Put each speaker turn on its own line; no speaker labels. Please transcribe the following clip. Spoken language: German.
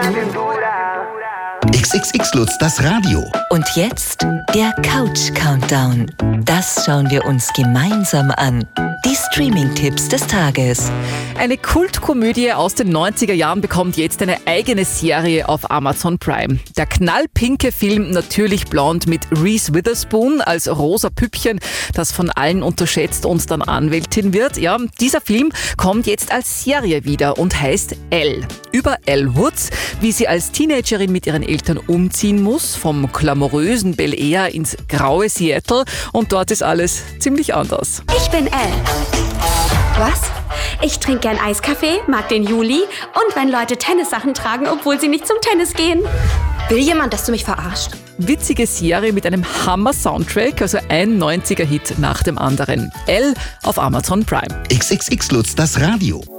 XXX Lutz, das Radio.
Und jetzt der Couch-Countdown. Das schauen wir uns gemeinsam an. Die Streaming-Tipps des Tages.
Eine Kultkomödie aus den 90er Jahren bekommt jetzt eine eigene Serie auf Amazon Prime. Der knallpinke Film Natürlich Blond mit Reese Witherspoon als rosa Püppchen, das von allen unterschätzt und dann Anwältin wird. Ja, dieser Film kommt jetzt als Serie wieder und heißt Elle. Über Elle Woods, wie sie als Teenagerin mit ihren Eltern umziehen muss, vom glamourösen Bel Air ins graue Seattle, und dort ist alles ziemlich anders.
Ich bin Elle. Was? Ich trinke gern Eiskaffee, mag den Juli und wenn Leute Tennissachen tragen, obwohl sie nicht zum Tennis gehen. Will jemand, dass du mich verarscht?
Witzige Serie mit einem Hammer-Soundtrack, also ein 90er-Hit nach dem anderen. Elle auf Amazon Prime.
XXX Lutz, das Radio.